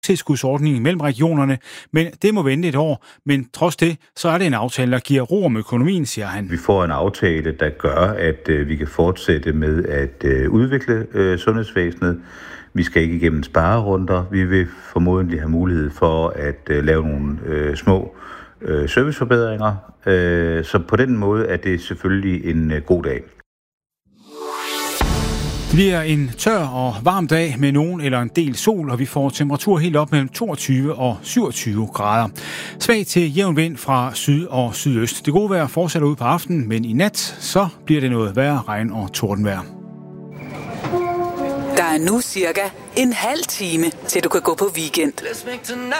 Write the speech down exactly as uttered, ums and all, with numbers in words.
tilskudsordningen mellem regionerne, men det må vente et år. Men trods det, så er det en aftale, der giver ro om økonomien, siger han. Vi får en aftale, der gør, at øh, vi kan fortsætte med at øh, udvikle øh, sundhedsvæsenet. Vi skal ikke igennem sparerunder. Vi vil formodentlig have mulighed for at øh, lave nogle øh, små øh, serviceforbedringer. Øh, så på den måde er det selvfølgelig en øh, god dag. Det bliver en tør og varm dag med nogen eller en del sol, og vi får temperatur helt op mellem toogtyve og syvogtyve grader. Svag til jævn vind fra syd og sydøst. Det gode vejr fortsætter ud på aftenen, men i nat så bliver det noget værre regn og tordenvejr. Der er nu cirka en halv time, til du kan gå på weekend.